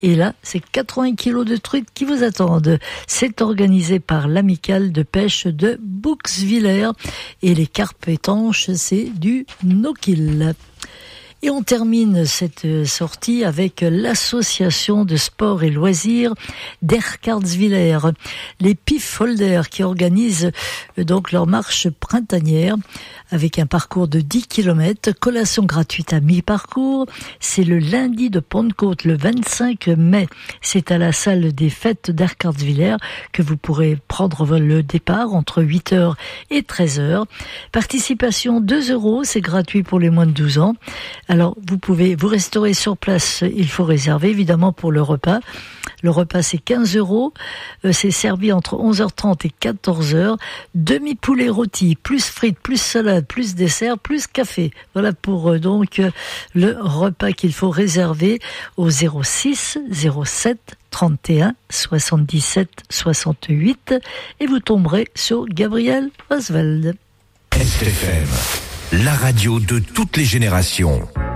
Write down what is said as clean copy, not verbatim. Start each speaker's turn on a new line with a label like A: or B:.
A: Et là, c'est 80 kilos de truites qui vous attendent. C'est organisé par l'amicale de pêche de Bouxwiller. Et les carpes étanches, c'est du no-kill. Et on termine cette sortie avec l'association de sport et loisirs d'Erkartswiller, les Piffolders, qui organisent donc leur marche printanière avec un parcours de 10 km, collation gratuite à mi-parcours. C'est le lundi de Pentecôte, le 25 mai. C'est à la salle des fêtes d'Erkartswiller que vous pourrez prendre le départ entre 8h et 13h. Participation 2 €, c'est gratuit pour les moins de 12 ans. Alors, vous pouvez vous restaurer sur place, il faut réserver évidemment pour le repas. Le repas, c'est 15 €. C'est servi entre 11h30 et 14h. Demi-poulet rôti, plus frites, plus salade, plus dessert, plus café. Voilà pour donc le repas qu'il faut réserver au 06 07 31 77 68 et vous tomberez sur Gabriel Oswald.
B: SFM, la radio de toutes les générations.